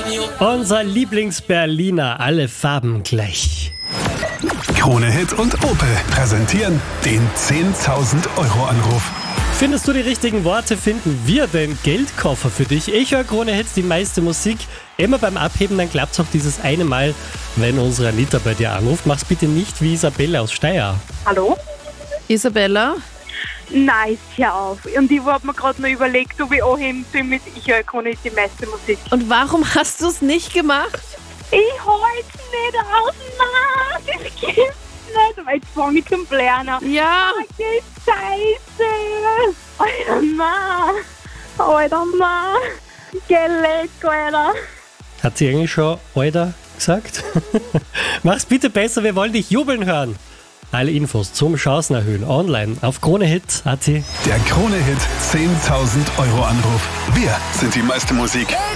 Unser Lieblings-Berliner, alle Farben gleich. Krone-Hit und Opel präsentieren den 10.000-Euro-Anruf. Findest du die richtigen Worte, finden wir den Geldkoffer für dich. Ich höre Krone-Hits, die meiste Musik. Immer beim Abheben, dann klappt's auch dieses eine Mal, wenn unsere Anita bei dir anruft. Mach's bitte nicht wie Isabella aus Steyr. Hallo? Isabella? Nein, hör auf. Und ich habe mir gerade noch überlegt, ob ich anheben soll mit «Ich höre Krone-Hit, die meiste Musik». Und warum hast du es nicht gemacht? Ich halte nicht aus, nein, das gibt's nicht, weil jetzt fange ich zum Blären an. Ja. Okay, Scheiße. Alter, Mann. Geleck, Alter. Hat sie eigentlich schon Alter gesagt? Mach's bitte besser, wir wollen dich jubeln hören. Alle Infos zum Chancen erhöhen online auf Krone-Hit.at. Der Krone-Hit 10.000-Euro-Anruf. Wir sind die meiste Musik.